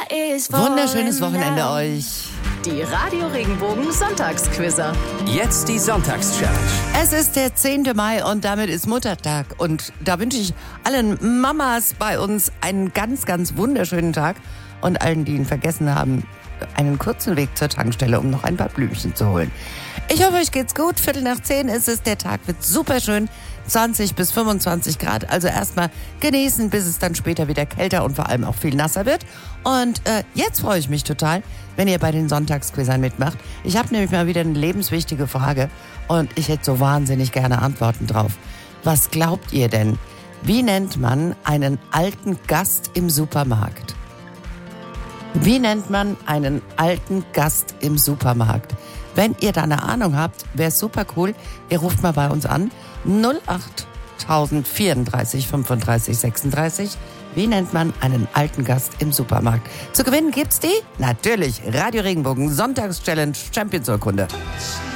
Wunderschönes Wochenende euch. Die Radio Regenbogen Sonntagsquizzer. Jetzt die Sonntagschallenge. Es ist der 10. Mai und damit ist Muttertag. Und da wünsche ich allen Mamas bei uns einen ganz, ganz wunderschönen Tag. Und allen, die ihn vergessen haben, einen kurzen Weg zur Tankstelle, um noch ein paar Blümchen zu holen. Ich hoffe, euch geht's gut. 9:15 ist es. Der Tag wird super schön. 20 bis 25 Grad. Also erstmal genießen, bis es dann später wieder kälter und vor allem auch viel nasser wird. Und jetzt freue ich mich total, wenn ihr bei den Sonntagsquizzern mitmacht. Ich habe nämlich mal wieder eine lebenswichtige Frage und ich hätte so wahnsinnig gerne Antworten drauf. Was glaubt ihr denn? Wie nennt man einen alten Gast im Supermarkt? Wie nennt man einen alten Gast im Supermarkt? Wenn ihr da eine Ahnung habt, wäre es super cool. Ihr ruft mal bei uns an. 08034 35 36. Wie nennt man einen alten Gast im Supermarkt? Zu gewinnen gibt's die? Natürlich, Radio Regenbogen Sonntagschallenge Champions-Urkunde.